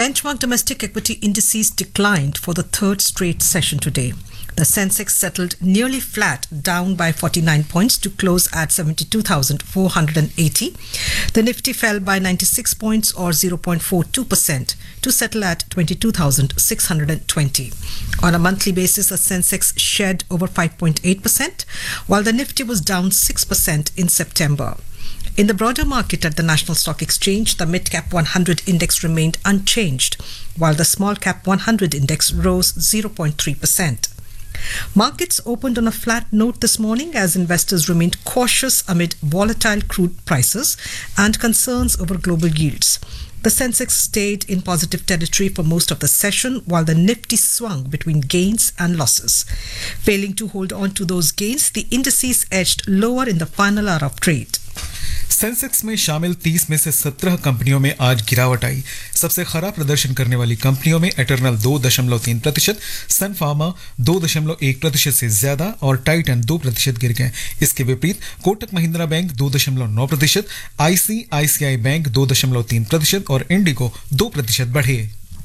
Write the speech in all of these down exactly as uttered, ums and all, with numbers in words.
Benchmark domestic equity indices declined for the third straight session today. The Sensex settled nearly flat, down by forty-nine points to close at seventy-two thousand four hundred eighty. The Nifty fell by ninety-six points or zero point four two percent to settle at twenty-two thousand six hundred twenty. On a monthly basis, the Sensex shed over five point eight percent, while the Nifty was down six percent in September. In the broader market at the National Stock Exchange, the Mid-Cap one hundred index remained unchanged, while the Small-Cap one hundred index rose zero point three percent. Markets opened on a flat note this morning as investors remained cautious amid volatile crude prices and concerns over global yields. The Sensex stayed in positive territory for most of the session, while the Nifty swung between gains and losses. Failing to hold on to those gains, the indices edged lower in the final hour of trade. Sensex में शामिल तीस में से सत्रह कंपनियों में आज गिरावट आई। सबसे खराब प्रदर्शन करने वाली कंपनियों में एटर्नल दो दशमलव तीन प्रतिशत, सन फार्मा दो दशमलव एक प्रतिशत से ज्यादा और टाइटन दो प्रतिशत गिर गए। इसके विपरीत कोटक महिंद्रा बैंक दो दशमलव नौ प्रतिशत, आईसीआईसीआई बैंक दो दशमलव तीन प्रतिशत और इंडिगो दो प्रतिशत बढ़े।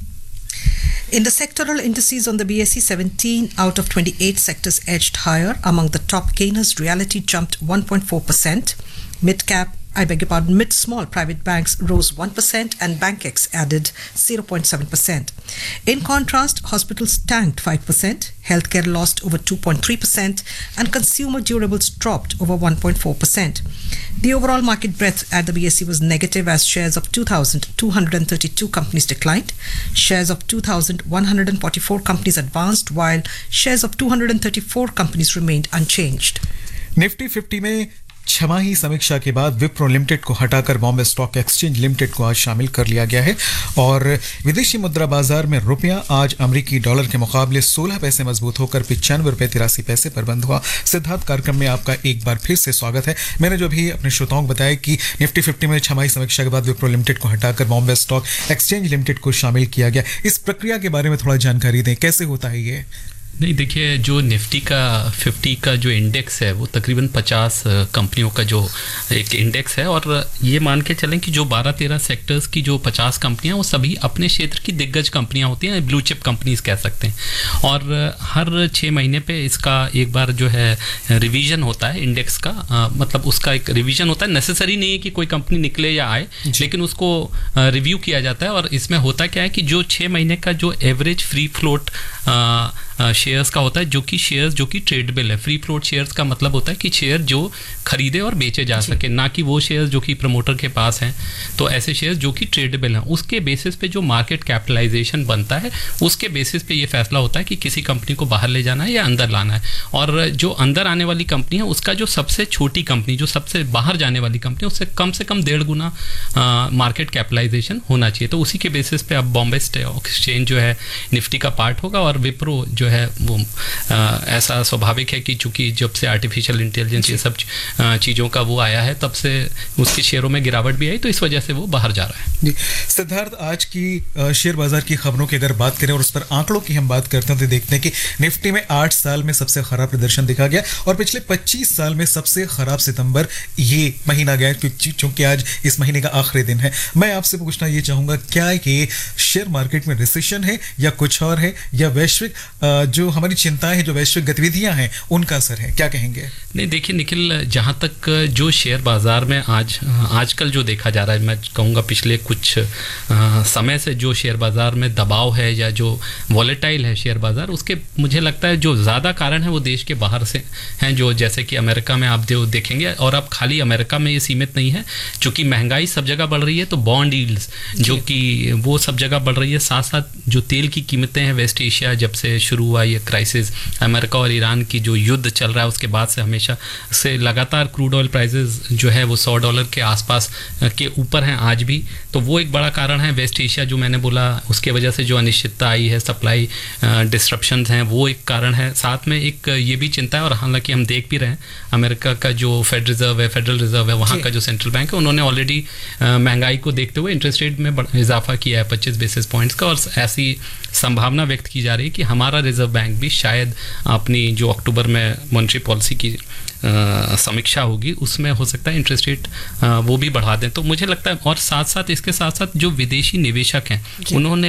In the sectoral indices on the B S E, seventeen out of twenty-eight sectors edged higher. Among the top gainers, Realty jumped one point four percent. Mid-cap, I beg your pardon, mid-small private banks rose one percent and BankX added zero point seven percent. In contrast, hospitals tanked five percent, healthcare lost over two point three percent and consumer durables dropped over one point four percent. The overall market breadth at the B S E was negative as shares of two thousand two hundred thirty-two companies declined. Shares of two thousand one hundred forty-four companies advanced while shares of two hundred thirty-four companies remained unchanged. Nifty fifty में छमाही समीक्षा के बाद Wipro limited को हटाकर Bombay stock exchange limited को आज शामिल कर लिया गया है और विदेशी मुद्रा बाजार में रुपया आज अमेरिकी डॉलर के मुकाबले सोलह पैसे मजबूत होकर पिचानवे रुपए तिरासी पैसे पर बंद हुआ। सिद्धार्थ, कार्यक्रम में आपका एक बार फिर से स्वागत है। मैंने जो भी अपने श्रोताओं को बताया कि निफ्टी फिफ्टी में छमाही समीक्षा के बाद विप्रो लिमिटेड को हटाकर बॉम्बे स्टॉक एक्सचेंज लिमिटेड को शामिल किया गया। इस प्रक्रिया के बारे में थोड़ा जानकारी दें, कैसे होता है ये? नहीं, देखिए, जो निफ्टी का फिफ्टी का जो इंडेक्स है वो तकरीबन पचास कंपनियों का जो एक इंडेक्स है और ये मान के चलें कि जो बारह तेरह सेक्टर्स की जो पचास कंपनियां वो सभी अपने क्षेत्र की दिग्गज कंपनियां होती हैं, ब्लू चिप कंपनीज कह सकते हैं। और हर छः महीने पे इसका एक बार जो है रिवीजन होता है इंडेक्स का, आ, मतलब उसका एक रिवीजन होता है। नेसेसरी नहीं है कि कोई कंपनी निकले या आए, लेकिन उसको रिव्यू किया जाता है। और इसमें होता क्या है कि जो छः महीने का जो एवरेज फ्री फ्लोट शेयर्स का होता है, जो कि शेयर्स जो कि ट्रेडेबल है। फ्री फ्लोट शेयर्स का मतलब होता है कि शेयर जो खरीदे और बेचे जा सके, ना कि वो शेयर्स जो कि प्रमोटर के पास हैं। तो ऐसे शेयर्स जो कि ट्रेडेबल हैं, उसके बेसिस पे जो मार्केट कैपिटलाइजेशन बनता है, उसके बेसिस पे ये फैसला होता है कि किसी कंपनी को बाहर ले जाना है या अंदर लाना है। और जो अंदर आने वाली कंपनी है, उसका जो सबसे छोटी कंपनी, जो सबसे बाहर जाने वाली कंपनी, उससे कम से कम डेढ़ गुना मार्केट कैपिटलाइजेशन होना चाहिए। तो उसी के बेसिस पे अब बॉम्बे स्टॉक एक्सचेंज जो है निफ्टी का पार्ट होगा और विप्रो जो है वो आ, ऐसा स्वाभाविक है कि चूंकि जब से आर्टिफिशियल इंटेलिजेंस ये सब चीज़ों का वो आया है, तब से उसके शेयरों में गिरावट भी आई, तो इस वजह से वो बाहर जा रहा है। जी सिद्धार्थ, आज की शेयर बाजार की खबरों की अगर बात करें और उस पर आंकड़ों की हम बात करते हैं तो देखते हैं कि निफ्टी में आठ साल में सबसे खराब प्रदर्शन देखा गया और पिछले पच्चीस साल में सबसे खराब सितंबर ये महीना गया, क्योंकि आज इस महीने का आखिरी दिन है। मैं आपसे पूछना ये चाहूंगा, क्या ये शेयर मार्केट में रिसेशन है या कुछ और है, या वैश्विक जो हमारी चिंताएं हैं, जो वैश्विक गतिविधियां हैं, उनका असर है? क्या कहेंगे? नहीं, देखिए निखिल, जहां तक जो शेयर बाजार में आज आजकल जो देखा जा रहा है, मैं कहूँगा पिछले कुछ आ, समय से जो शेयर बाजार में दबाव है या जो वॉलेटाइल है शेयर बाजार, उसके मुझे लगता है जो ज़्यादा कारण है वो देश के बाहर से हैं। जो जैसे कि अमेरिका में आप जो देखेंगे, और अब खाली अमेरिका में ये सीमित नहीं है, चूँकि महंगाई सब जगह बढ़ रही है, तो बॉन्ड यील्ड्स जो कि वो सब जगह बढ़ रही है। साथ साथ जो तेल की कीमतें हैं, वेस्ट एशिया जब से शुरू हुआ ये क्राइसिस, अमेरिका और ईरान की जो युद्ध चल रहा है, उसके बाद से हमेशा से लगातार क्रूड ऑयल प्राइसेस जो है वो सौ डॉलर के आसपास के ऊपर हैं आज भी। तो वो एक बड़ा कारण है। वेस्ट एशिया जो मैंने बोला, उसके वजह से जो अनिश्चितता आई है, सप्लाई डिस्ट्रप्शंस हैं, वो एक कारण है। साथ में एक ये भी चिंता है, और हालांकि हम देख भी रहे हैं, अमेरिका का जो फेड रिजर्व है, फेडरल रिजर्व है, वहाँ का जो सेंट्रल बैंक है, उन्होंने ऑलरेडी महंगाई को देखते हुए इंटरेस्ट रेट में इजाफा किया है पच्चीस बेसिस पॉइंट्स का। और ऐसी संभावना व्यक्त की जा रही है कि हमारा रिजर्व बैंक भी शायद अपनी जो अक्टूबर में मॉनेटरी पॉलिसी की आ, समीक्षा होगी, उसमें हो सकता है इंटरेस्ट रेट वो भी बढ़ा दें। तो मुझे लगता है, और साथ साथ इसके साथ साथ जो विदेशी निवेशक हैं, उन्होंने